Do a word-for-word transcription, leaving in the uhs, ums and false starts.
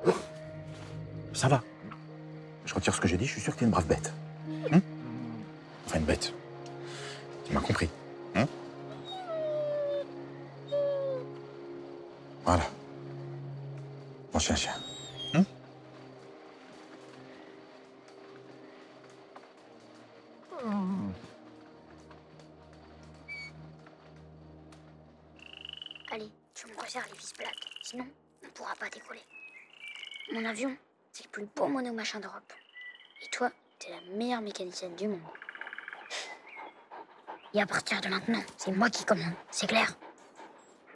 Ça va. Je retire ce que j'ai dit, je suis sûr que t'es une brave bête. Hum enfin, une bête. Tu m'as compris. Hum voilà. Mon chien, chien. Hum Allez, tu me resserres les vis plates, sinon on pourra pas décoller. Mon avion, c'est le plus beau monomachin d'Europe. Et toi, t'es la meilleure mécanicienne du monde. Et à partir de maintenant, c'est moi qui commande, c'est clair ?